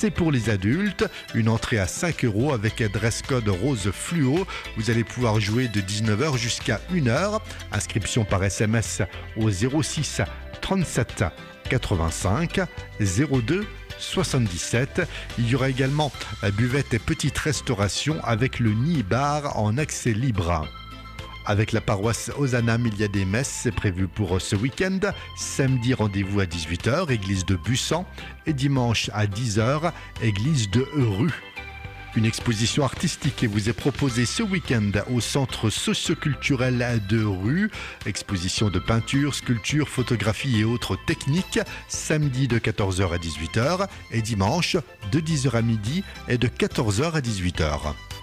C'est pour les adultes, une entrée à 5 € avec dress code rose fluo. Vous allez pouvoir jouer de 19h jusqu'à 1h. Inscription par SMS au 06 37 85 02 77. Il y aura également buvette et petite restauration avec le nid bar en accès libre. Avec la paroisse Ozanam, il y a des messes, c'est prévu pour ce week-end. Samedi, rendez-vous à 18h, église de Bussan. Et dimanche à 10h, église de Rue. Une exposition artistique vous est proposée ce week-end au centre socioculturel de Rue. Exposition de peinture, sculpture, photographie et autres techniques. Samedi de 14h à 18h et dimanche de 10h à midi et de 14h à 18h.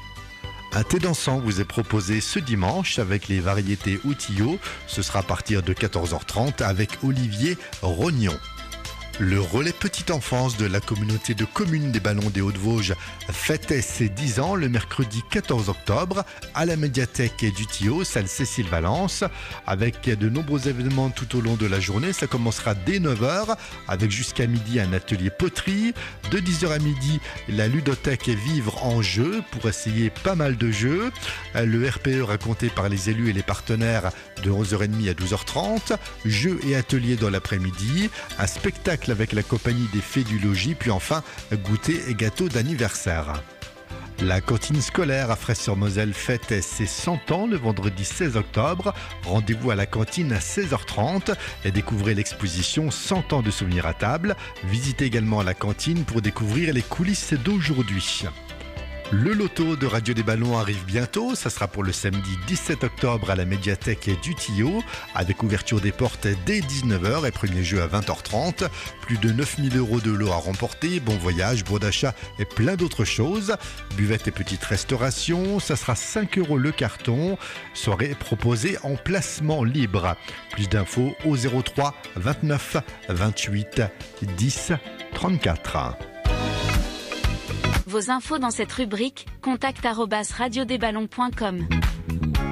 Un thé dansant vous est proposé ce dimanche avec les variétés Outillot. Ce sera à partir de 14h30 avec Olivier Rognon. Le relais petite enfance de la communauté de communes des Ballons des Hauts-de-Vosges fêtait ses 10 ans le mercredi 14 octobre à la médiathèque du Tillot, salle Cécile Valence, avec de nombreux événements tout au long de la journée. Ça commencera dès 9h avec jusqu'à midi un atelier poterie. De 10h à midi, la ludothèque Vivre en jeu pour essayer pas mal de jeux. Le RPE raconté par les élus et les partenaires de 11h30 à 12h30. Jeux et ateliers dans l'après-midi. Un spectacle avec la compagnie des Fées du Logis, puis enfin goûter et gâteau d'anniversaire. La cantine scolaire à Fraisse-sur-Moselle fête ses 100 ans le vendredi 16 octobre. Rendez-vous à la cantine à 16h30 et découvrez l'exposition 100 ans de souvenirs à table. Visitez également la cantine pour découvrir les coulisses d'aujourd'hui. Le loto de Radio des Ballons arrive bientôt, ça sera pour le samedi 17 octobre à la médiathèque du Tillot, avec ouverture des portes dès 19h et premier jeu à 20h30. Plus de 9000 € de lot à remporter, bon voyage, bon d'achat et plein d'autres choses. Buvette et petite restauration, ça sera 5 € le carton. Soirée proposée en placement libre. Plus d'infos au 03 29 28 10 34. Vos infos dans cette rubrique, contact@radiodesballons.com.